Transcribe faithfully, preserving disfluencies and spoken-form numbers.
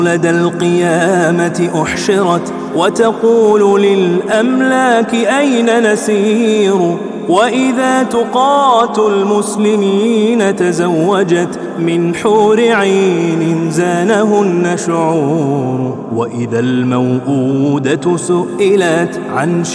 لدى القيامة أحشرت وتقول للأملاك أين نسير وإذا تقات المسلمين تزوجت من حور عين زانهن شعور وإذا الموءودة سئلت عن